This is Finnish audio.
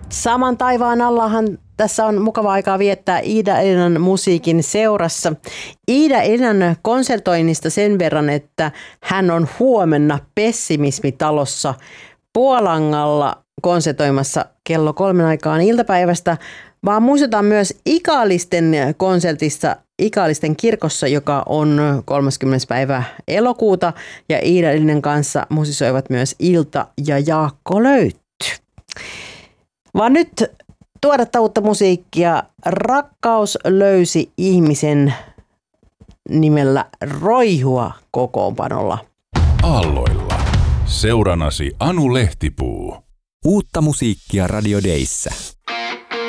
Saman taivaan allahan tässä on mukava aikaa viettää Iida-Elinan musiikin seurassa. Iida-Elinan konsertoinnista sen verran, että hän on huomenna Pessimismitalossa Puolangalla konsertoimassa kello 3 aikaan iltapäivästä, vaan muistetaan myös Ikaalisten konsertissa Ikaalisten kirkossa, joka on 30. päivä elokuuta, ja Iida-Elinan kanssa musisoivat myös Ilta ja Jaakko Löytty. Vaan nyt tuoretta uutta musiikkia. Rakkaus löysi ihmisen nimellä Roihua kokoonpanolla. Aalloilla. Seuranasi Anu Lehtipuu. Uutta musiikkia Radio Dayssä.